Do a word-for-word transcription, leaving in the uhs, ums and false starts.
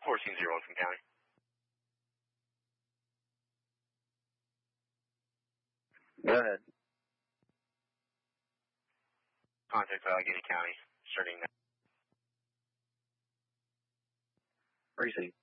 fourteen zero one from county. Go ahead. Contact Allegheny County, starting now. Precinct.